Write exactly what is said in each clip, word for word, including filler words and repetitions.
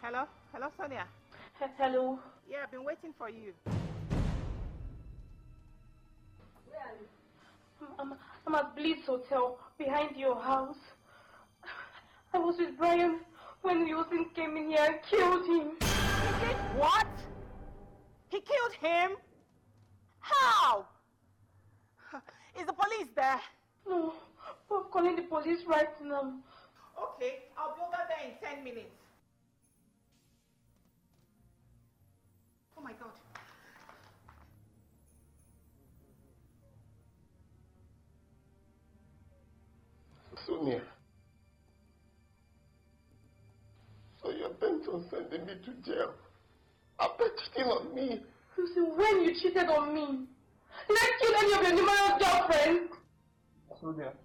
Hello? Hello, Sonia? H hello? Yeah, I've been waiting for you. Where are you? I'm, I'm at Bliss Hotel, behind your house. I was with Brian when Wilson came in here and killed him. He did what? He killed him? How? Is the police there? No, I'm calling the police right now. Okay, I'll be over there in ten minutes. Oh my God. Sonia. So you're bent on sending me to jail after cheating on me? Wilson, when you cheated on me, did I kill any of your numerous girlfriends? Sonia.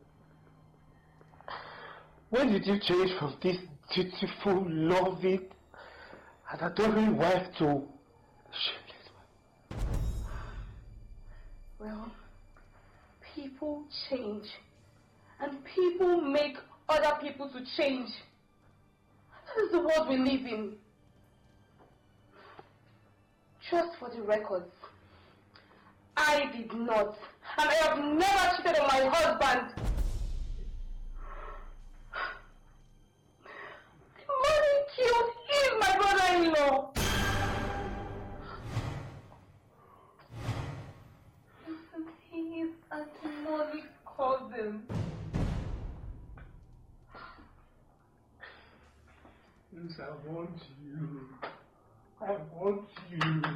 When did you change from this dutiful, loving, and adoring wife to shameless wife? Well, people change. And people make other people to change. That is the world we live in. Just for the records, I did not. And I have never cheated on my husband. The man he killed is my brother-in-law. Listen, he is Anthony's cousin. Yes, I want you. I want you.